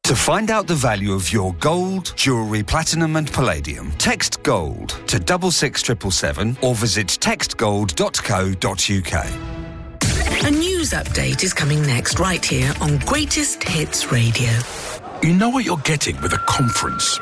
To find out the value of your gold, jewellery, platinum and palladium, text GOLD to 66777 or visit textgold.co.uk. A news update is coming next, right here on Greatest Hits Radio. You know what you're getting with a conference.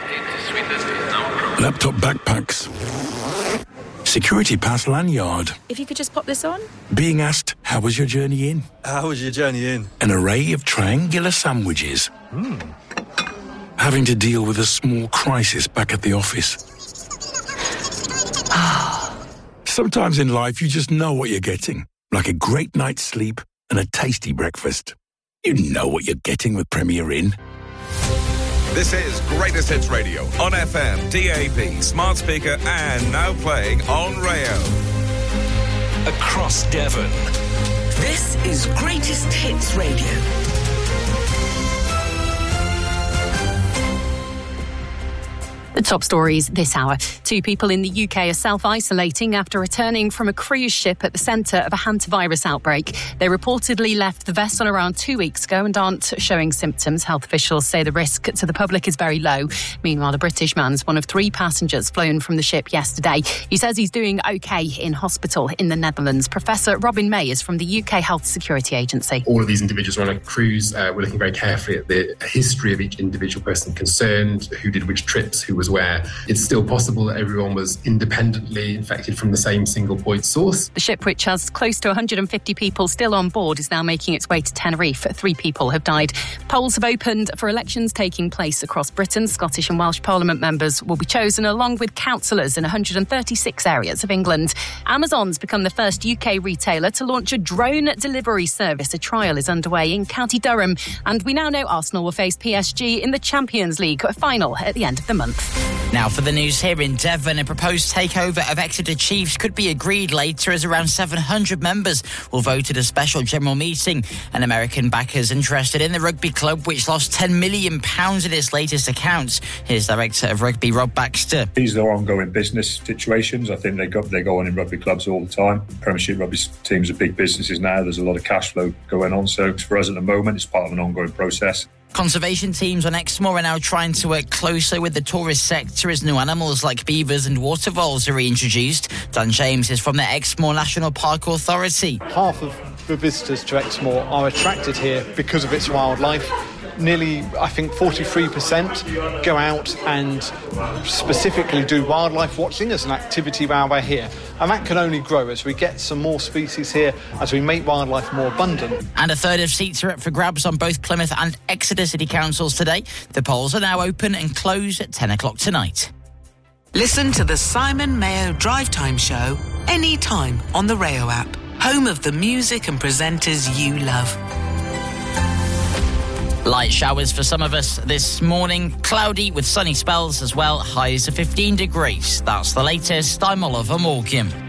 Laptop backpacks. Security pass lanyard. If you could just pop this on. Being asked, how was your journey in? How was your journey in? An array of triangular sandwiches. Having to deal with a small crisis back at the office. Sometimes in life you just know what you're getting. Like a great night's sleep and a tasty breakfast. You know what you're getting with Premier Inn. This is Greatest Hits Radio on FM, DAB, smart speaker, and now playing on Rayo. Across Devon. This is Greatest Hits Radio. The top stories this hour. 2 people in the UK are self-isolating after returning from a cruise ship at the centre of a hantavirus outbreak. They reportedly left the vessel around 2 weeks ago and aren't showing symptoms. Health officials say the risk to the public is very low. Meanwhile, a British man's one of 3 passengers flown from the ship yesterday. He says he's doing OK in hospital in the Netherlands. Professor Robin May is from the UK Health Security Agency. All of these individuals are on a cruise. We're looking very carefully at the history of each individual person concerned, who did which trips, who was where. It's still possible that everyone was independently infected from the same single point source. The ship, which has close to 150 people still on board, is now making its way to Tenerife. 3 people have died. Polls have opened for elections taking place across Britain. Scottish and Welsh Parliament members will be chosen along with councillors in 136 areas of England. Amazon's become the first UK retailer to launch a drone delivery service. A trial is underway in County Durham. And we now know Arsenal will face PSG in the Champions League final at the end of the month. Now for the news here in Devon, a proposed takeover of Exeter Chiefs could be agreed later as around 700 members will vote at a special general meeting. And American backers interested in the rugby club, which lost £10 million in its latest accounts. Here's Director of Rugby, Rob Baxter. These are ongoing business situations. I think they go on in rugby clubs all the time. Premiership rugby teams are big businesses now. There's a lot of cash flow going on. So for us at the moment, it's part of an ongoing process. Conservation teams on Exmoor are now trying to work closer with the tourist sector as new animals like beavers and water voles are reintroduced. Dan James is from the Exmoor National Park Authority. Half of the visitors to Exmoor are attracted here because of its wildlife. Nearly, I think, 43% go out and specifically do wildlife watching as an activity while we're here. And that can only grow as we get some more species here, as we make wildlife more abundant. And a third of seats are up for grabs on both Plymouth and Exeter City Councils today. The polls are now open and close at 10 o'clock tonight. Listen to the Simon Mayo Drive Time Show anytime on the Rayo app. Home of the music and presenters you love. Light showers for some of us this morning. Cloudy with sunny spells as well. Highs of 15 degrees. That's the latest. I'm Oliver Morgan.